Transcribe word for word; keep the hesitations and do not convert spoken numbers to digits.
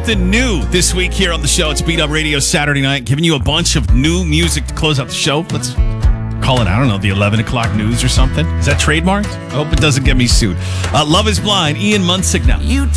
something new this week here on the show. It's Beat Up Radio Saturday night, giving you a bunch of new music to close out the show. Let's call it, I don't know, the eleven o'clock news or something. Is that trademarked? I hope it doesn't get me sued. Uh, Love is Blind, Ian Munsick now. You